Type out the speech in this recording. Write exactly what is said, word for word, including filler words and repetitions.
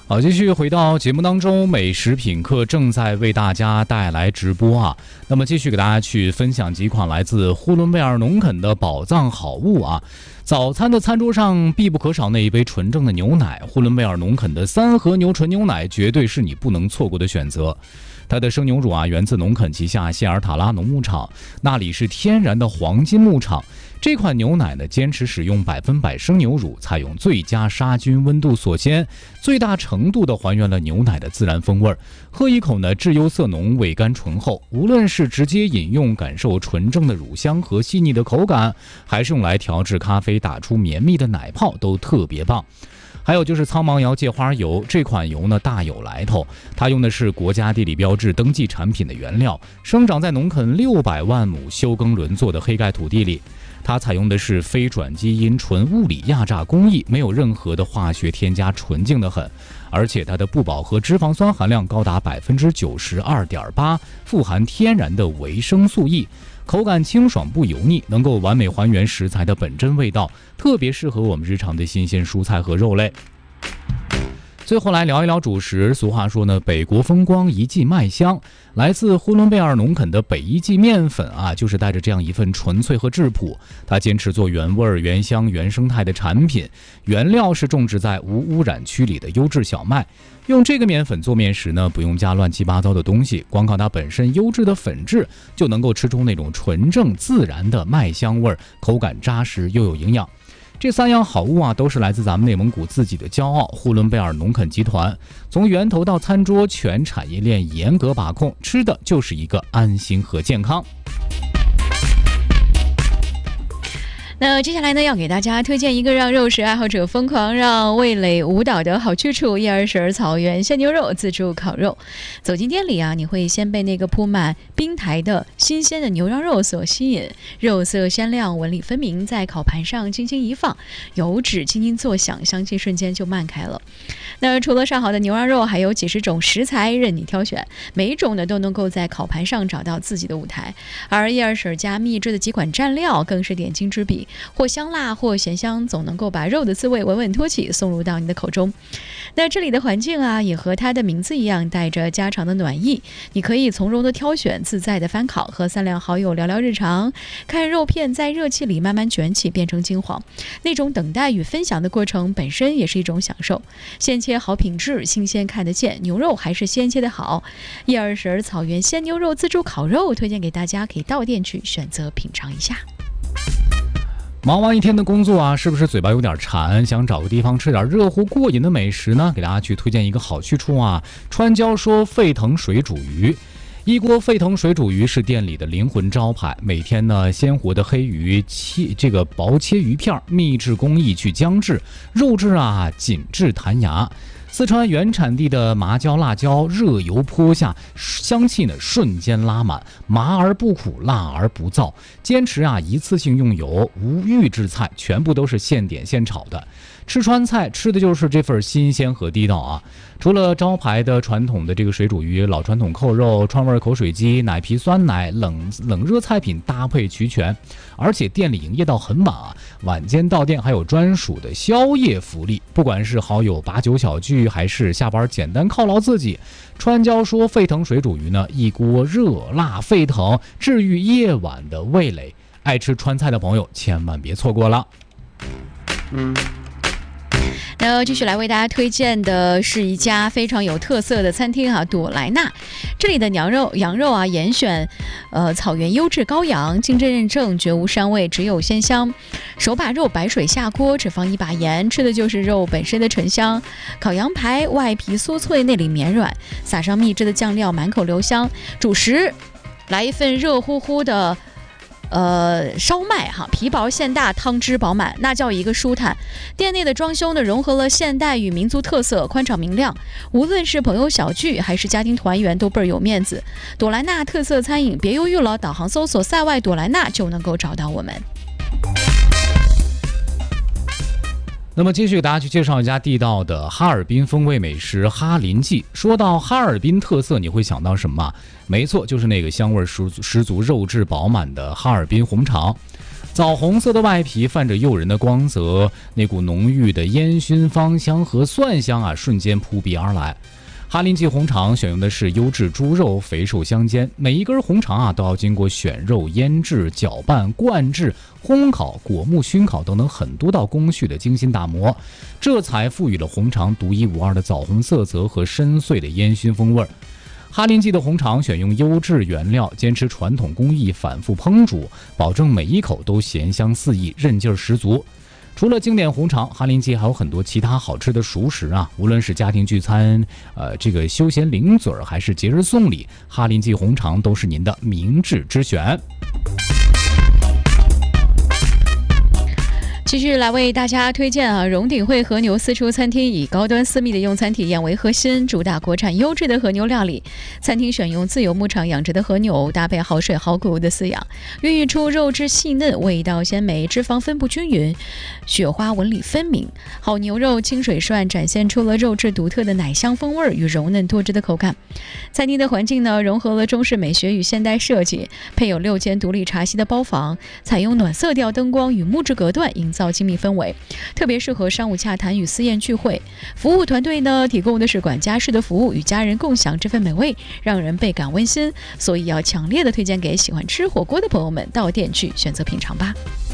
好，继续回到节目当中，美食品客正在为大家带来直播啊。那么继续给大家去分享几款来自呼伦贝尔农垦的宝藏好物啊。早餐的餐桌上必不可少那一杯纯正的牛奶，呼伦贝尔农垦的三和牛纯牛奶绝对是你不能错过的选择。它的生牛乳啊，源自农垦旗下谢尔塔拉农牧场，那里是天然的黄金牧场。这款牛奶呢，坚持使用百分百生牛乳，采用最佳杀菌温度锁鲜，最大程度的还原了牛奶的自然风味。喝一口呢，质优色浓，味甘醇厚。无论是直接饮用，感受纯正的乳香和细腻的口感，还是用来调制咖啡，打出绵密的奶泡，都特别棒。还有就是苍芒窑芥花油，这款油呢大有来头，它用的是国家地理标志登记产品的原料，生长在农垦六百万亩休耕轮作的黑盖土地里。它采用的是非转基因纯物理压榨工艺，没有任何的化学添加，纯净的很。而且它的不饱和脂肪酸含量高达百分之九十二点八，富含天然的维生素 E。口感清爽不油腻，能够完美还原食材的本真味道，特别适合我们日常的新鲜蔬菜和肉类。最后来聊一聊主食，俗话说呢，北国风光，一季麦香。来自呼伦贝尔农垦的北一季面粉啊，就是带着这样一份纯粹和质朴。它坚持做原味、原香、原生态的产品，原料是种植在无污染区里的优质小麦。用这个面粉做面时呢，不用加乱七八糟的东西，光靠它本身优质的粉质，就能够吃出那种纯正自然的麦香味，口感扎实又有营养。这三样好物啊，都是来自咱们内蒙古自己的骄傲——呼伦贝尔农垦集团。从源头到餐桌，全产业链严格把控，吃的就是一个安心和健康。 那接下来呢，要给大家推荐一个让肉食爱好者疯狂、让味蕾舞蹈的好去处——叶儿婶草原鲜牛肉自助烤肉。走进店里啊，你会先被那个铺满冰台的新鲜的牛羊肉所吸引，肉色鲜亮，纹理分明，在烤盘上轻轻一放，油脂轻轻作响，香气瞬间就漫开了。那除了上好的牛羊肉，还有几十种食材任你挑选，每一种呢都能够在烤盘上找到自己的舞台。而叶儿婶家秘制的几款蘸料更是点睛之笔，或香辣或咸香，总能够把肉的滋味稳稳托起，送入到你的口中。那这里的环境啊，也和它的名字一样，带着家常的暖意，你可以从容的挑选，自在的翻烤，和三两好友聊聊日常，看肉片在热气里慢慢卷起，变成金黄，那种等待与分享的过程本身也是一种享受。现切好品质，新鲜看得见，牛肉还是先切的好。叶儿婶草原鲜牛肉自助烤肉推荐给大家，可以到店去选择品尝一下。 忙完一天的工作啊，是不是嘴巴有点馋，想找个地方吃点热乎过瘾的美食呢？给大家去推荐一个好去处啊，川椒说沸腾水煮鱼。一锅沸腾水煮鱼是店里的灵魂招牌，每天呢鲜活的黑鱼切这个薄切鱼片，秘制工艺去姜制，肉质啊紧致弹牙。四川原产地的麻椒辣椒，热油泼下，香气呢瞬间拉满，麻而不苦，辣而不燥。坚持啊一次性用油，无预制菜，全部都是现点现炒的。吃川菜吃的就是这份新鲜和地道啊！除了招牌的传统的这个水煮鱼、老传统扣肉、川味口水鸡、奶皮酸奶、冷冷热菜品搭配齐全，而且店里营业到很晚啊，晚间到店还有专属的宵夜福利。不管是好友把酒小聚，还是下班简单犒劳自己，川椒说沸腾水煮鱼呢，一锅热辣沸腾，治愈夜晚的味蕾。爱吃川菜的朋友千万别错过了。 嗯。那继续来为大家推荐的是一家非常有特色的餐厅啊，朵莱纳。这里的羊肉羊肉啊，严选呃草原优质羔羊，经证认证，绝无膻味，只有鲜香。手把肉白水下锅，只放一把盐，吃的就是肉本身的醇香。烤羊排外皮酥脆，内里绵软，撒上秘制的酱料，满口留香。主食来一份热乎乎的呃，烧麦哈，皮薄馅大，汤汁饱满，那叫一个舒坦。店内的装修呢，融合了现代与民族特色，宽敞明亮。无论是朋友小聚还是家庭团圆，都倍儿有面子。朵莱纳特色餐饮，别犹豫了，导航搜索塞外朵莱纳就能够找到我们。 那么继续给大家去介绍一家地道的哈尔滨风味美食哈林记。说到哈尔滨特色，你会想到什么？没错，就是那个香味十十足、肉质饱满的哈尔滨红肠。 枣红色的外皮泛着诱人的光泽，那股浓郁的烟熏芳香和蒜香啊，瞬间扑鼻而来。哈林记红肠选用的是优质猪肉，肥瘦相间，每一根红肠啊都要经过选肉、腌制、搅拌、灌制、烘烤、果木熏烤等等很多道工序的精心打磨，这才赋予了红肠独一无二的枣红色泽和深邃的烟熏风味。哈林记的红肠选用优质原料，坚持传统工艺，反复烹煮，保证每一口都咸香四溢，韧劲儿十足。除了经典红肠，哈林记还有很多其他好吃的熟食啊！无论是家庭聚餐，呃，这个休闲零嘴儿，还是节日送礼，哈林记红肠都是您的明智之选。 继续来为大家推荐啊，荣鼎汇和牛私厨餐厅以高端私密的用餐体验为核心，主打国产优质的和牛料理。餐厅选用自有牧场养殖的和牛，搭配好水好谷的饲养，孕育出肉质细嫩、味道鲜美、脂肪分布均匀、雪花纹理分明。好牛肉清水涮展现出了肉质独特的奶香风味与柔嫩多汁的口感。餐厅的环境呢，融合了中式美学与现代设计，配有六间独立茶席的包房，采用暖色调灯光与木质隔断，营造亲密氛围，特别适合商务洽谈与私宴聚会。服务团队呢，提供的是管家式的服务，与家人共享这份美味，让人倍感温馨。所以要强烈的推荐给喜欢吃火锅的朋友们，到店去选择品尝吧。